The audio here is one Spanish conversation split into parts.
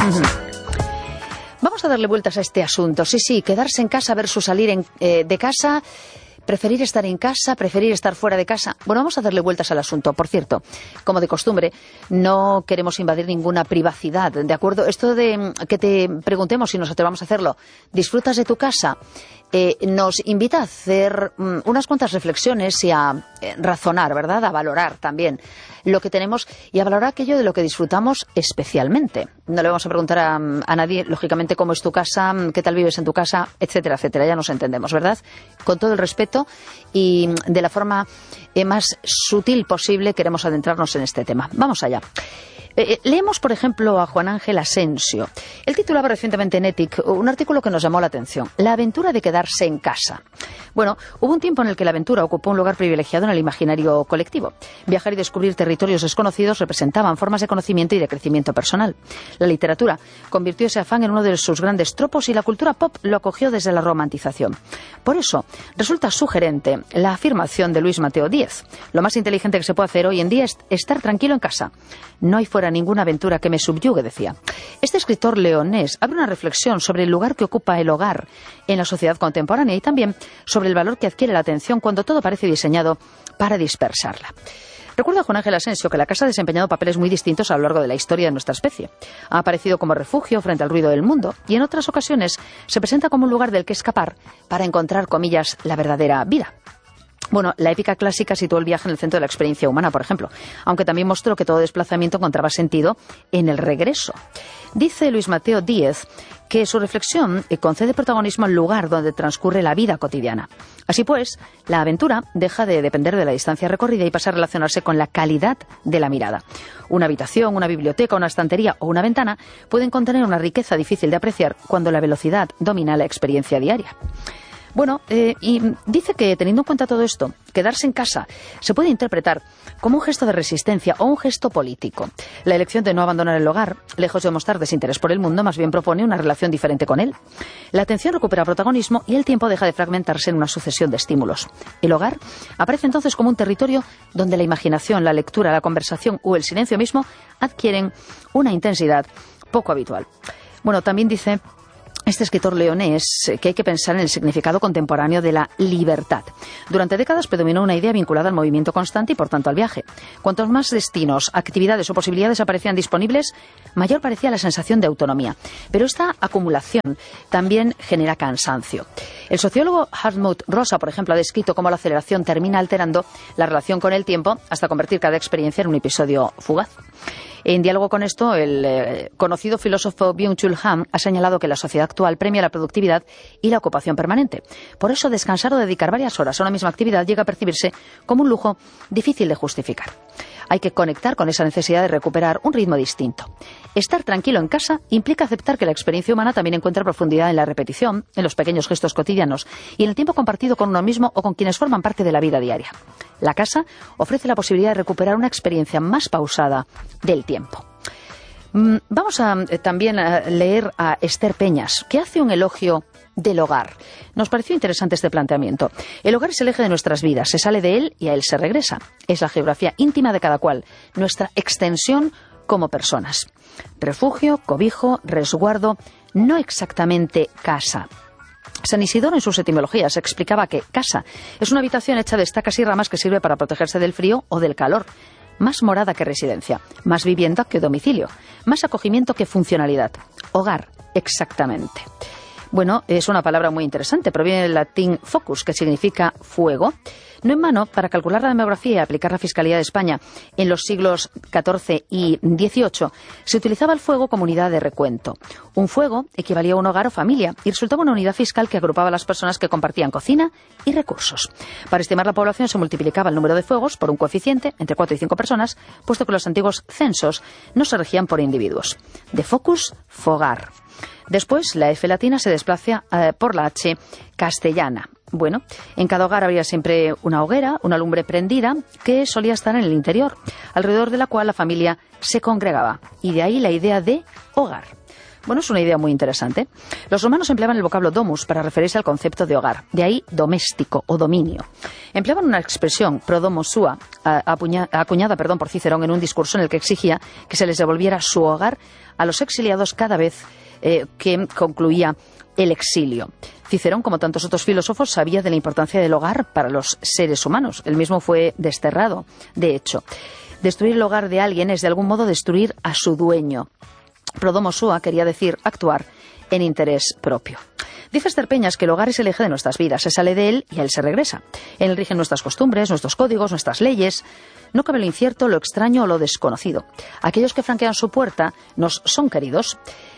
Vamos a darle vueltas a este asunto. Sí, quedarse en casa versus salir de casa, preferir estar en casa, preferir estar fuera de casa. Bueno, vamos a darle vueltas al asunto. Por cierto, como de costumbre, no queremos invadir ninguna privacidad, ¿de acuerdo? Esto de que te preguntemos si nos atrevamos a hacerlo, ¿disfrutas de tu casa? Nos invita a hacer unas cuantas reflexiones y a razonar, ¿verdad? A valorar también lo que tenemos y a valorar aquello de lo que disfrutamos especialmente. No le vamos a preguntar a nadie, lógicamente, cómo es tu casa, qué tal vives en tu casa, etcétera, etcétera. Ya nos entendemos, ¿verdad? Con todo el respeto y de la forma más sutil posible queremos adentrarnos en este tema. Vamos allá. Leemos, por ejemplo, a Juan Ángel Asensio. Él titulaba recientemente en Ethic un artículo que nos llamó la atención. La aventura de quedarse en casa. Bueno, hubo un tiempo en el que la aventura ocupó un lugar privilegiado en el imaginario colectivo. Viajar y descubrir territorios desconocidos representaban formas de conocimiento y de crecimiento personal. La literatura convirtió ese afán en uno de sus grandes tropos y la cultura pop lo acogió desde la romantización. Por eso, resulta sugerente la afirmación de Luis Mateo Díez. Lo más inteligente que se puede hacer hoy en día es estar tranquilo en casa. No hay fuera ninguna aventura que me subyugue, decía. Este escritor leonés abre una reflexión sobre el lugar que ocupa el hogar en la sociedad contemporánea y también sobre el valor que adquiere la atención cuando todo parece diseñado para dispersarla. Recuerda Juan Ángel Asensio que la casa ha desempeñado papeles muy distintos a lo largo de la historia de nuestra especie. Ha aparecido como refugio frente al ruido del mundo y en otras ocasiones se presenta como un lugar del que escapar para encontrar, comillas, la verdadera vida. Bueno, la épica clásica situó el viaje en el centro de la experiencia humana, por ejemplo, aunque también mostró que todo desplazamiento encontraba sentido en el regreso. Dice Luis Mateo Díez que su reflexión concede protagonismo al lugar donde transcurre la vida cotidiana. Así pues, la aventura deja de depender de la distancia recorrida y pasa a relacionarse con la calidad de la mirada. Una habitación, una biblioteca, una estantería o una ventana pueden contener una riqueza difícil de apreciar cuando la velocidad domina la experiencia diaria. Bueno, y dice que teniendo en cuenta todo esto, quedarse en casa se puede interpretar como un gesto de resistencia o un gesto político. La elección de no abandonar el hogar, lejos de mostrar desinterés por el mundo, más bien propone una relación diferente con él. La atención recupera protagonismo y el tiempo deja de fragmentarse en una sucesión de estímulos. El hogar aparece entonces como un territorio donde la imaginación, la lectura, la conversación o el silencio mismo adquieren una intensidad poco habitual. Bueno, también dice este escritor leonés que hay que pensar en el significado contemporáneo de la libertad. Durante décadas predominó una idea vinculada al movimiento constante y, por tanto, al viaje. Cuantos más destinos, actividades o posibilidades aparecían disponibles, mayor parecía la sensación de autonomía. Pero esta acumulación también genera cansancio. El sociólogo Hartmut Rosa, por ejemplo, ha descrito cómo la aceleración termina alterando la relación con el tiempo hasta convertir cada experiencia en un episodio fugaz. En diálogo con esto, el conocido filósofo Byung-Chul Han ha señalado que la sociedad actual premia la productividad y la ocupación permanente. Por eso, descansar o dedicar varias horas a una misma actividad llega a percibirse como un lujo difícil de justificar. Hay que conectar con esa necesidad de recuperar un ritmo distinto. Estar tranquilo en casa implica aceptar que la experiencia humana también encuentra profundidad en la repetición, en los pequeños gestos cotidianos y en el tiempo compartido con uno mismo o con quienes forman parte de la vida diaria. La casa ofrece la posibilidad de recuperar una experiencia más pausada del tiempo. Vamos también a leer a Esther Peñas, que hace un elogio del hogar. Nos pareció interesante este planteamiento. El hogar es el eje de nuestras vidas, se sale de él y a él se regresa. Es la geografía íntima de cada cual, nuestra extensión como personas. Refugio, cobijo, resguardo, no exactamente casa. San Isidoro, en sus etimologías, explicaba que casa es una habitación hecha de estacas y ramas que sirve para protegerse del frío o del calor. Más morada que residencia, más vivienda que domicilio, más acogimiento que funcionalidad. Hogar, exactamente. Bueno, es una palabra muy interesante, proviene del latín focus, que significa fuego. No en vano, para calcular la demografía y aplicar la Fiscalía de España en los siglos XIV y XVIII, se utilizaba el fuego como unidad de recuento. Un fuego equivalía a un hogar o familia y resultaba una unidad fiscal que agrupaba a las personas que compartían cocina y recursos. Para estimar la población se multiplicaba el número de fuegos por un coeficiente entre 4 y 5 personas, puesto que los antiguos censos no se regían por individuos. De focus, fogar. Después, la F latina se desplaza por la H castellana. Bueno, en cada hogar había siempre una hoguera, una lumbre prendida, que solía estar en el interior, alrededor de la cual la familia se congregaba. Y de ahí la idea de hogar. Bueno, es una idea muy interesante. Los romanos empleaban el vocablo domus para referirse al concepto de hogar, de ahí doméstico o dominio. Empleaban una expresión pro domo sua, acuñada por Cicerón en un discurso en el que exigía que se les devolviera su hogar a los exiliados cada vez que concluía el exilio. Cicerón, como tantos otros filósofos, sabía de la importancia del hogar para los seres humanos. Él mismo fue desterrado, de hecho. Destruir el hogar de alguien es de algún modo destruir a su dueño. Pro domo sua quería decir actuar en interés propio. Dice Esther Peñas que el hogar es el eje de nuestras vidas, se sale de él y a él se regresa. En él rigen nuestras costumbres, nuestros códigos, nuestras leyes. No cabe lo incierto, lo extraño o lo desconocido. Aquellos que franquean su puerta nos son queridos.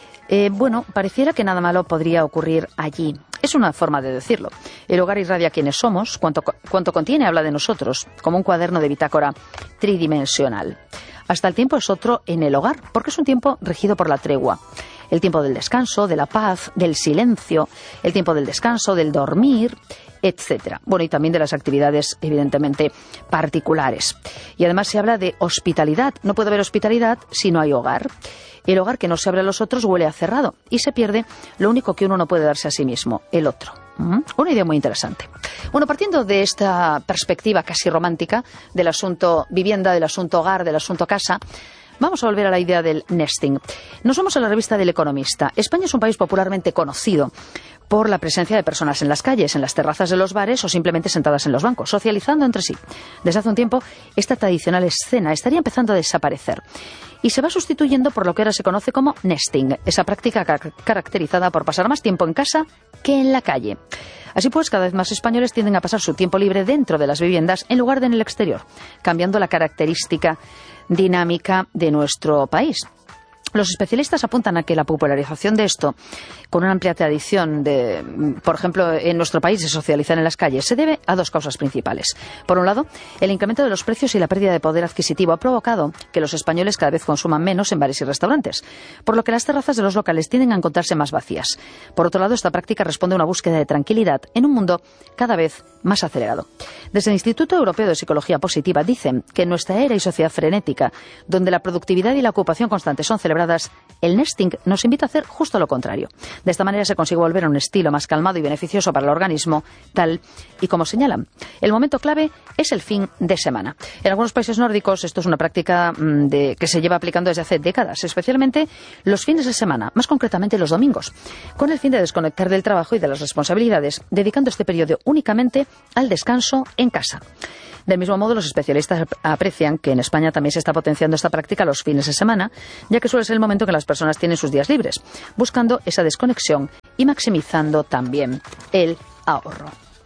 Bueno, pareciera que nada malo podría ocurrir allí. Es una forma de decirlo. El hogar irradia quiénes somos, cuanto contiene habla de nosotros, como un cuaderno de bitácora tridimensional. Hasta el tiempo es otro en el hogar, porque es un tiempo regido por la tregua. El tiempo del descanso, de la paz, del silencio, el tiempo del descanso, del dormir, etcétera. Bueno, y también de las actividades, evidentemente, particulares. Y además se habla de hospitalidad. No puede haber hospitalidad si no hay hogar. El hogar que no se abre a los otros huele a cerrado y se pierde lo único que uno no puede darse a sí mismo, el otro. Una idea muy interesante. Bueno, partiendo de esta perspectiva casi romántica del asunto vivienda, del asunto hogar, del asunto casa, vamos a volver a la idea del nesting. Nos vamos a la revista del Economista. España es un país popularmente conocido por la presencia de personas en las calles, en las terrazas de los bares o simplemente sentadas en los bancos, socializando entre sí. Desde hace un tiempo, esta tradicional escena estaría empezando a desaparecer y se va sustituyendo por lo que ahora se conoce como nesting, esa práctica caracterizada por pasar más tiempo en casa que en la calle. Así pues, cada vez más españoles tienden a pasar su tiempo libre dentro de las viviendas en lugar de en el exterior, cambiando la característica dinámica de nuestro país. Los especialistas apuntan a que la popularización de esto, con una amplia tradición de, por ejemplo, en nuestro país de socializar en las calles, se debe a dos causas principales. Por un lado, el incremento de los precios y la pérdida de poder adquisitivo ha provocado que los españoles cada vez consuman menos en bares y restaurantes, por lo que las terrazas de los locales tienden a encontrarse más vacías. Por otro lado, esta práctica responde a una búsqueda de tranquilidad en un mundo cada vez más acelerado. Desde el Instituto Europeo de Psicología Positiva dicen que en nuestra era y sociedad frenética, donde la productividad y la ocupación constante son celebradas, el nesting nos invita a hacer justo lo contrario. De esta manera se consigue volver a un estilo más calmado y beneficioso para el organismo, tal y como señalan. El momento clave es el fin de semana. En algunos países nórdicos esto es una práctica que se lleva aplicando desde hace décadas, especialmente los fines de semana, más concretamente los domingos, con el fin de desconectar del trabajo y de las responsabilidades, dedicando este periodo únicamente al descanso en casa. Del mismo modo, los especialistas aprecian que en España también se está potenciando esta práctica los fines de semana, ya que suele ser el momento en que las personas tienen sus días libres, buscando esa desconexión y maximizando también el ahorro.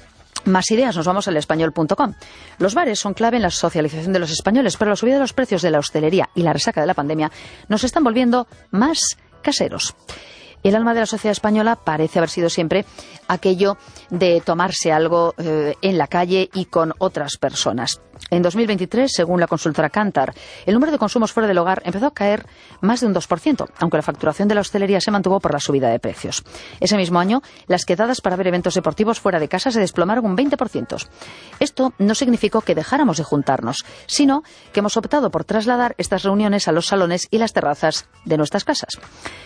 Más ideas, nos vamos al español.com. Los bares son clave en la socialización de los españoles, pero la subida de los precios de la hostelería y la resaca de la pandemia nos están volviendo más caseros. El alma de la sociedad española parece haber sido siempre aquello de tomarse algo en la calle y con otras personas. En 2023, según la consultora Kantar, el número de consumos fuera del hogar empezó a caer más de un 2%, aunque la facturación de la hostelería se mantuvo por la subida de precios. Ese mismo año, las quedadas para ver eventos deportivos fuera de casa se desplomaron un 20%. Esto no significó que dejáramos de juntarnos, sino que hemos optado por trasladar estas reuniones a los salones y las terrazas de nuestras casas.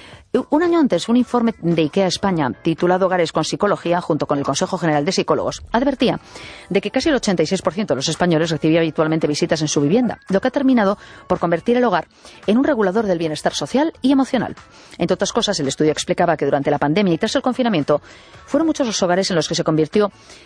Un año antes, un informe de IKEA España, titulado Hogares con Psicología, junto con el Consejo General de Psicólogos, advertía de que casi el 86% de los españoles recibía habitualmente visitas en su vivienda, lo que ha terminado por convertir el hogar en un regulador del bienestar social y emocional. Entre otras cosas, el estudio explicaba que durante la pandemia y tras el confinamiento fueron muchos los hogares en los que se invirtió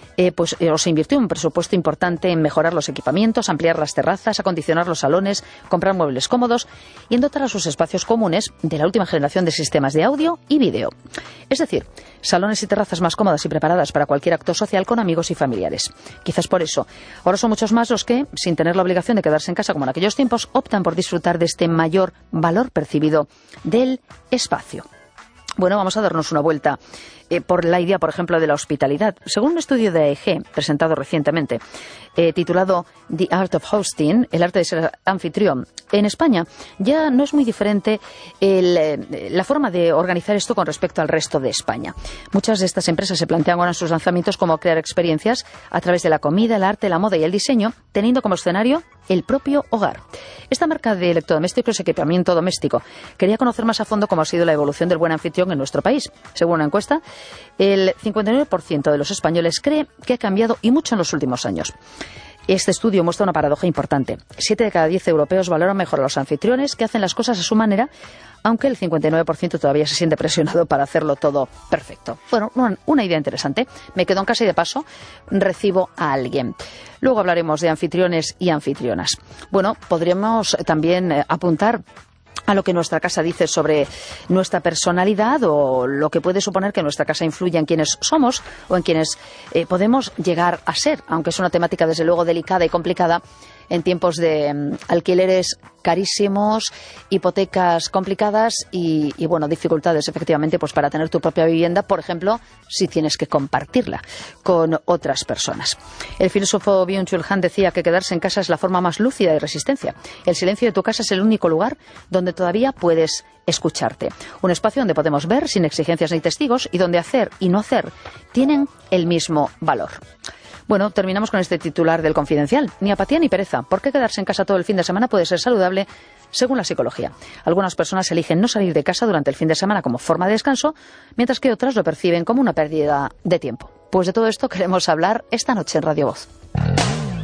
un presupuesto importante en mejorar los equipamientos, ampliar las terrazas, acondicionar los salones, comprar muebles cómodos y en dotar a sus espacios comunes de la última generación de sistemas de audio y vídeo. Es decir, salones y terrazas más cómodas y preparadas para cualquier acto social con amigos y familiares. Quizás por eso, ahora son muchos más los que, sin tener la obligación de quedarse en casa como en aquellos tiempos, optan por disfrutar de este mayor valor percibido del espacio. Bueno, vamos a darnos una vuelta por la idea, por ejemplo, de la hospitalidad. Según un estudio de AEG, presentado recientemente, titulado The Art of Hosting, el arte de ser anfitrión, en España ya no es muy diferente la forma de organizar esto con respecto al resto de España. Muchas de estas empresas se plantean ahora en sus lanzamientos como crear experiencias a través de la comida, el arte, la moda y el diseño, teniendo como escenario el propio hogar. Esta marca de electrodomésticos y equipamiento doméstico quería conocer más a fondo cómo ha sido la evolución del buen anfitrión en nuestro país. Según una encuesta, el 59% de los españoles cree que ha cambiado y mucho en los últimos años. Este estudio muestra una paradoja importante. 7 de cada 10 europeos valoran mejor a los anfitriones que hacen las cosas a su manera, aunque el 59% todavía se siente presionado para hacerlo todo perfecto. Bueno, una idea interesante. Me quedo en casa y de paso recibo a alguien. Luego hablaremos de anfitriones y anfitrionas. Bueno, podríamos también apuntar a lo que nuestra casa dice sobre nuestra personalidad o lo que puede suponer que nuestra casa influya en quienes somos o en quienes podemos llegar a ser, aunque es una temática desde luego delicada y complicada en tiempos de alquileres carísimos, hipotecas complicadas y bueno, dificultades efectivamente pues para tener tu propia vivienda, por ejemplo, si tienes que compartirla con otras personas. El filósofo Byung-Chul Han decía que quedarse en casa es la forma más lúcida de resistencia. El silencio de tu casa es el único lugar donde todavía puedes escucharte. Un espacio donde podemos ver sin exigencias ni testigos y donde hacer y no hacer tienen el mismo valor. Bueno, terminamos con este titular del Confidencial. Ni apatía ni pereza. ¿Por qué quedarse en casa todo el fin de semana puede ser saludable según la psicología? Algunas personas eligen no salir de casa durante el fin de semana como forma de descanso, mientras que otras lo perciben como una pérdida de tiempo. Pues de todo esto queremos hablar esta noche en Radio Voz.